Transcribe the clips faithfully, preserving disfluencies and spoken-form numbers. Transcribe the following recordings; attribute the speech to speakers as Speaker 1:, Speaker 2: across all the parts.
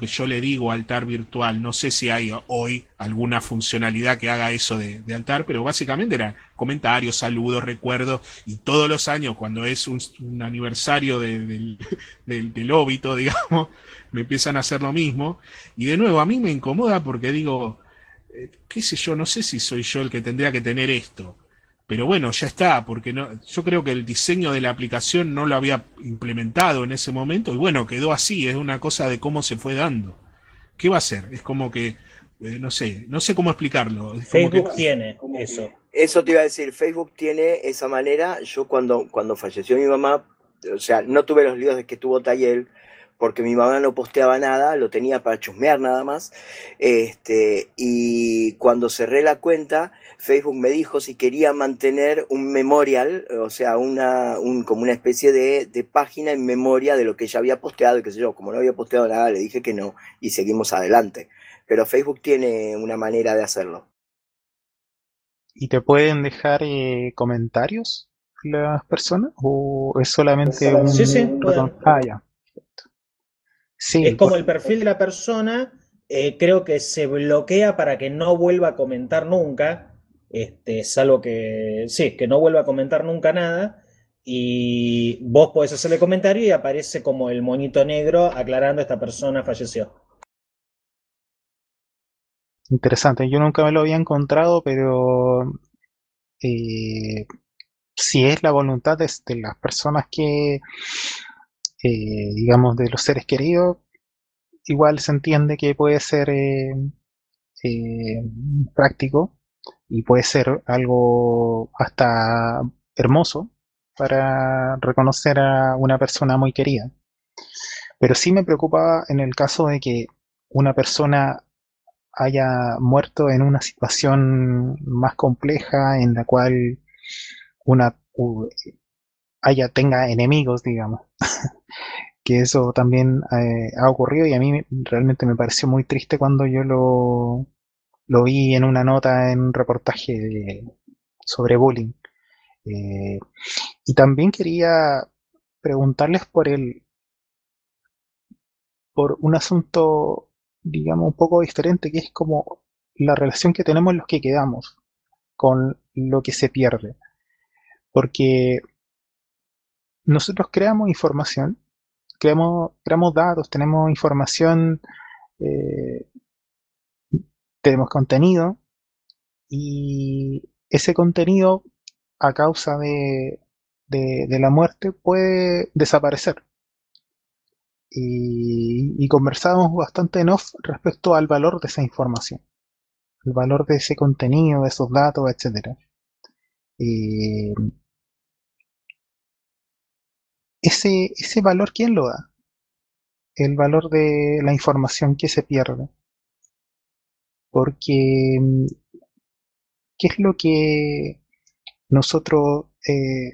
Speaker 1: que yo le digo altar virtual. No sé si hay hoy alguna funcionalidad que haga eso de, de altar, pero básicamente eran comentarios, saludos, recuerdos, y todos los años, cuando es un, un aniversario de, del, del, del óbito, digamos, me empiezan a hacer lo mismo. Y de nuevo, a mí me incomoda porque digo, eh, qué sé yo, no sé si soy yo el que tendría que tener esto. Pero bueno, ya está, porque no, yo creo que el diseño de la aplicación no lo había implementado en ese momento y bueno, quedó así, es una cosa de cómo se fue dando. ¿Qué va a ser? Es como que, eh, no sé, no sé cómo explicarlo. Es como que
Speaker 2: Facebook tiene eso.
Speaker 3: Eso te iba a decir, Facebook tiene esa manera. Yo cuando, cuando falleció mi mamá, o sea, no tuve los líos de que tuvo Tayel, porque mi mamá no posteaba nada, lo tenía para chusmear nada más. Este, y cuando cerré la cuenta, Facebook me dijo si quería mantener un memorial, o sea, una, un, como una especie de, de página en memoria de lo que ella había posteado, y qué sé yo. Como no había posteado nada, le dije que no, y seguimos adelante. Pero Facebook tiene una manera de hacerlo.
Speaker 4: ¿Y te pueden dejar eh, comentarios las personas? ¿O es solamente
Speaker 2: Sí,
Speaker 4: un
Speaker 2: sí,
Speaker 4: botón?
Speaker 2: pueden.
Speaker 4: Ah, ya.
Speaker 2: Es
Speaker 4: Sí,
Speaker 2: como
Speaker 4: por-
Speaker 2: el perfil de la persona, eh, creo que se bloquea para que no vuelva a comentar nunca, este, salvo que, sí, que no vuelva a comentar nunca nada, y vos podés hacerle comentario y aparece como el moñito negro aclarando esta persona falleció.
Speaker 4: interesante. Yo nunca me lo había encontrado, pero eh, si es la voluntad de, de las personas que, eh, digamos, de los seres queridos, igual se entiende que puede ser eh, eh, práctico y puede ser algo hasta hermoso para reconocer a una persona muy querida. Pero sí me preocupa en el caso de que una persona haya muerto en una situación más compleja en la cual una u- haya tenga enemigos, digamos, que eso también eh, ha ocurrido y a mí realmente me pareció muy triste cuando yo lo, lo vi en una nota en un reportaje de- sobre bullying. Eh, y también quería preguntarles por el, por un asunto, digamos, un poco diferente, que es como la relación que tenemos los que quedamos con lo que se pierde. Porque nosotros creamos información, creamos, creamos datos, tenemos información, eh, tenemos contenido y ese contenido a causa de, de, de la muerte puede desaparecer. Y, y conversamos bastante en off respecto al valor de esa información, el valor de ese contenido, de esos datos, etcétera. Y ese, ese valor, ¿quién lo da? El valor de la información que se pierde. Porque, mm, ¿qué es lo que nosotros, eh,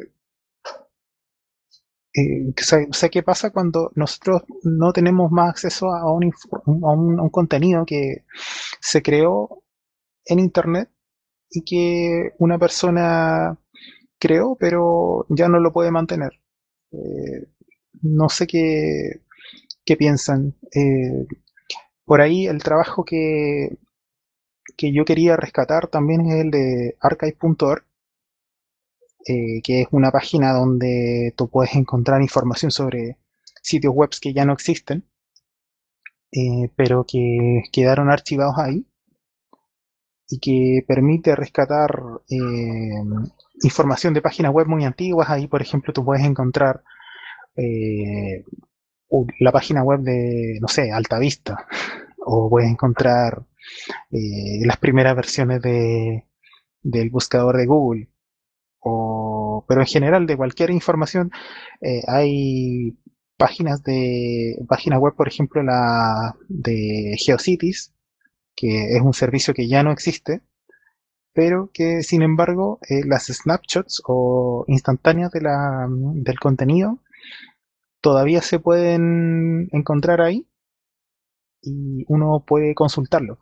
Speaker 4: eh, o sea, o sea, qué pasa cuando nosotros no tenemos más acceso a un, info- a un, a un contenido que se creó en Internet y que una persona creó, pero ya no lo puede mantener? Eh, no sé qué, qué piensan. Eh, por ahí el trabajo que, que yo quería rescatar también es el de archive punto org, eh, que es una página donde tú puedes encontrar información sobre sitios web que ya no existen, eh, pero que quedaron archivados ahí y que permite rescatar eh, información de páginas web muy antiguas. Ahí, por ejemplo, tú puedes encontrar eh, la página web de, no sé, Altavista, o puedes encontrar eh, las primeras versiones de, del buscador de Google, o, pero en general de cualquier información. Eh, hay páginas de páginas web, por ejemplo, la de GeoCities, que es un servicio que ya no existe, pero que sin embargo eh, las snapshots o instantáneas de la, del contenido todavía se pueden encontrar ahí y uno puede consultarlo.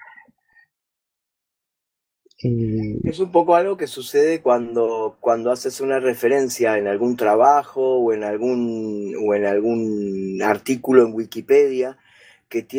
Speaker 4: Eh,
Speaker 3: Es un poco algo que sucede cuando, cuando haces una referencia en algún trabajo o en algún, o en algún artículo en Wikipedia que tiene